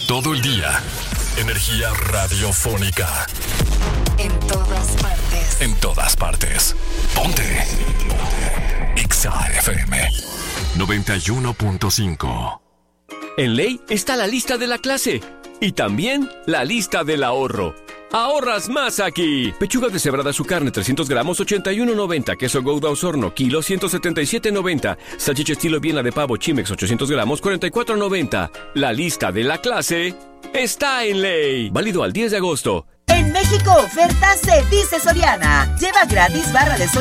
Todo el día. Energía radiofónica. En todas partes. En todas partes. Ponte. Exa FM 91.5. En Ley está la lista de la clase y también la lista del ahorro. ¡Ahorras más aquí! Pechuga deshebrada su carne, 300 gramos, 81.90. Queso Gouda Osorno, kilo, 177.90. Salchicha estilo Viena de pavo Chimex, 800 gramos, 44.90. La lista de la clase está en Ley. Válido al 10 de agosto. En México, ofertas se dice Soriana. Lleva gratis barra de soya